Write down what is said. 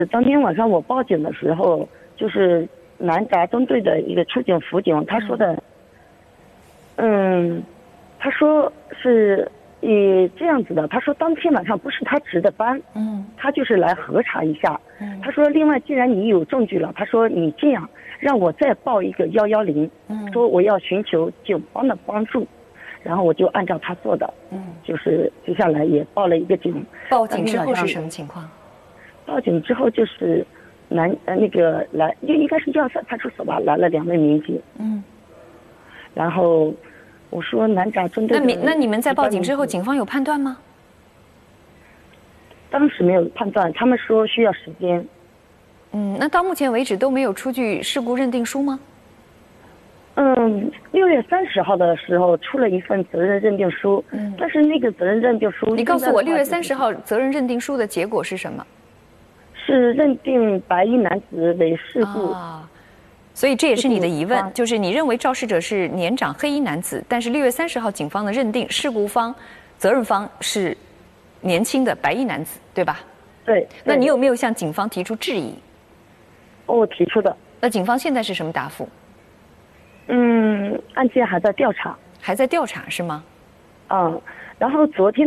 当天晚上我报警的时候，就是南闸中队的一个处警辅警，他说的，他说是这样子的，他说当天晚上不是他值的班，他就是来核查一下，他说另外既然你有证据了，他说你这样让我再报一个110，说我要寻求警方的帮助，然后我就按照他做的，就是接下来也报了一个警。 报警之后是什么情况？ 报警之后就是那个来应该是123派出所吧，来了2位民警，然后我说南闸中队的。 那你们在报警之后，警方有判断吗？ 当时没有判断，他们说需要时间。 那到目前为止都没有出具事故认定书吗 ？6月30号的时候出了一份责任认定书，但是那个责任认定书， 你告诉我6月30号责任认定书的结果是什么？ 是认定白衣男子为事故。 所以这也是你的疑问，就是你认为肇事者是年长黑衣男子，但是6月30号警方的认定事故方、责任方是年轻的白衣男子，对吧？ 对。 那你有没有向警方提出质疑？ 我提出的。 那警方现在是什么答复？ 案件还在调查。 还在调查是吗？ 然后昨天。